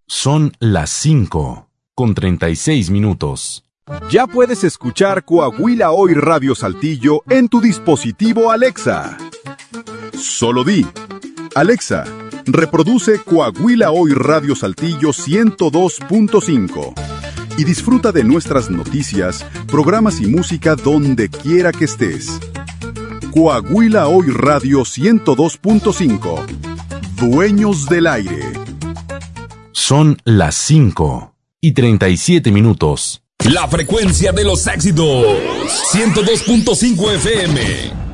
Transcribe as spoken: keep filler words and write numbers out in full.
Son las cinco con treinta y seis minutos. Ya puedes escuchar Coahuila Hoy Radio Saltillo en tu dispositivo Alexa. Solo di: Alexa, reproduce Coahuila Hoy Radio Saltillo ciento dos punto cinco y disfruta de nuestras noticias, programas y música donde quiera que estés. Coahuila Hoy Radio ciento dos punto cinco. Dueños del aire. Son las cinco y treinta y siete minutos. La frecuencia de los éxitos. ciento dos punto cinco F M.